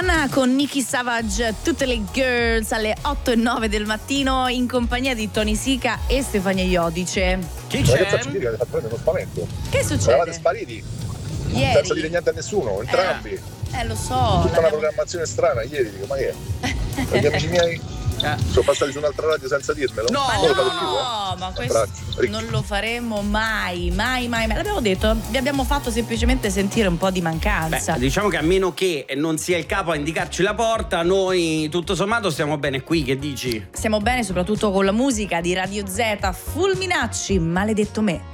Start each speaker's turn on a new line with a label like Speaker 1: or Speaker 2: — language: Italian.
Speaker 1: Rihanna con Nicki Savage, tutte le girls alle 8 e 9 del mattino in compagnia di Tony Sica e Stefania Iodice.
Speaker 2: Chi
Speaker 3: Ma
Speaker 2: c'è?
Speaker 3: che faccio dire? Avete fatto prendere uno spavento.
Speaker 1: Che succede?
Speaker 3: Eravate spariti
Speaker 1: Ieri.
Speaker 3: senza dire niente a nessuno, entrambi.
Speaker 1: Lo so.
Speaker 3: Tutta una programmazione strana ieri, dico, ma che è? Gli amici miei sono passati su un'altra radio senza dirmelo?
Speaker 2: No,
Speaker 3: non lo fate più,
Speaker 1: No, ma questo
Speaker 3: Abbraccio.
Speaker 1: non lo faremo mai. L'abbiamo detto, vi abbiamo fatto semplicemente sentire un po' di mancanza.
Speaker 2: Beh, diciamo che a meno che non sia il capo a indicarci la porta, noi tutto sommato stiamo bene qui, che dici?
Speaker 1: Stiamo bene soprattutto con la musica di Radio Z. Fulminacci, maledetto me.